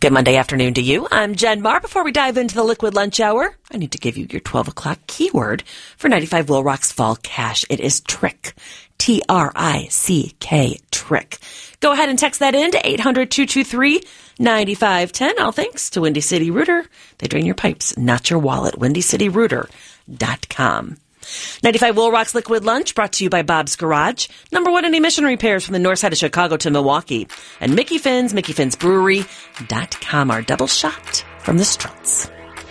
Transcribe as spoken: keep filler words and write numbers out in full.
Good Monday afternoon to you. I'm Jen Marr. Before we dive into the Liquid Lunch Hour, I need to give you your twelve o'clock keyword for ninety-five Will Rock's Fall Cash. It is trick. T R I C K, trick. Go ahead and text that in to eight hundred, two two three, nine five one zero. All thanks to Windy City Rooter. They drain your pipes, not your wallet. windy city rooter dot com. ninety-five Will Rock's Liquid Lunch brought to you by Bob's Garage. Number one in emission repairs from the north side of Chicago to Milwaukee. And Mickey Finn's, Mickey Finn's Brewery dot com, our double shot from the Struts.